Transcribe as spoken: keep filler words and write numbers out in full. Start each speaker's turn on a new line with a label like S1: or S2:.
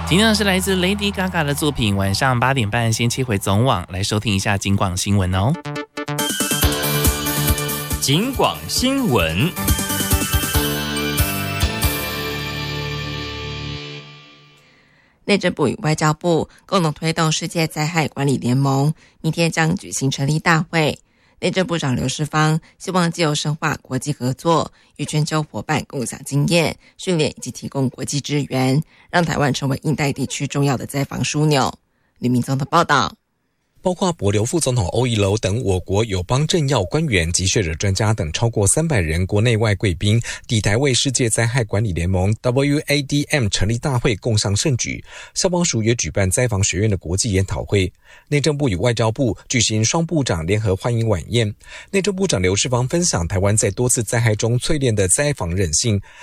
S1: 今天是来自 Lady Gaga 的作品，晚上八点半先切回总网来收听一下警广新闻哦。
S2: 警广新闻。
S3: 内政部与外交部共同推动世界灾害管理联盟，明天将举行成立大会。内政部长刘世芳希望藉由深化国际合作，与全球伙伴共享经验、训练以及提供国际支援，让台湾成为印太地区重要的灾防枢纽。吕明宗的报道。
S4: 包括帛琉副总统欧一楼等我国友邦政要官员及学者专家等超过三百人国内外贵宾抵台为世界灾害管理联盟 W A D M 成立大会共襄盛举。消防署也举办灾防学院的国际研讨会。内政部与外交部举行双部长联合欢迎晚宴。内政部长刘世芳分享台湾在多次灾害中淬炼的灾防韧性，